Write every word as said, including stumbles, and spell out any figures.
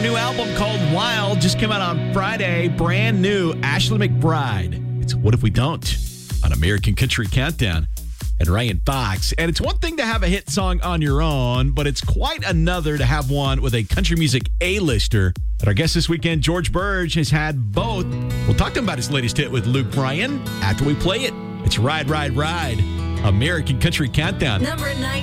new album called Wild just came out on Friday. Brand new, Ashley McBryde. It's What If We Don't on American Country Countdown and Ryan Fox. And it's one thing to have a hit song on your own, but it's quite another to have one with a country music A-lister. And our guest this weekend, George Burge, has had both. We'll talk to him about his latest hit with Luke Bryan after we play it. It's Ride, Ride, Ride, American Country Countdown. Number nine.